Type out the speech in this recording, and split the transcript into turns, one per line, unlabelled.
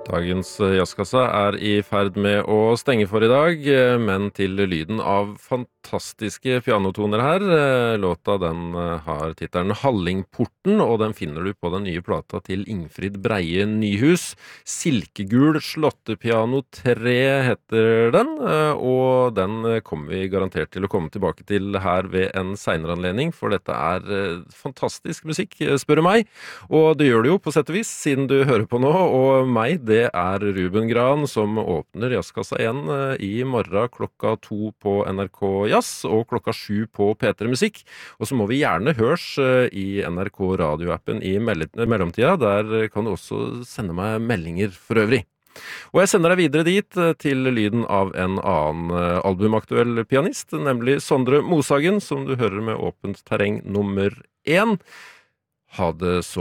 Dagens jazzkassa I ferd med å stenge for I dag, men til lyden av fantastiske pianotoner her. Låta den har tittelen Hallingporten, og den finner du på den nye plata til Ingfrid Breie Nyhus. Silkegul slåttepiano 3 heter den, og den kommer vi garantert til å komme tilbake til her ved en senere anledning, for dette fantastisk musikk, spør du meg. Og det gjør det jo på sett og vis, siden du hører på nå, og meg, det Ruben Gran som åpner Jazzkassa 1 I morgen klokka 2 på NRK Jazz og klokka 7 på P3 Musikk. Og så må vi gjerne høres I NRK radioappen I mellomtida. Der kan du også sende meg meldinger for øvrig. Og jeg sender deg videre dit til lyden av en annen albumaktuell pianist, nemlig Sondre Moshagen, som du hører med Åpent terreng nummer 1. Ha det så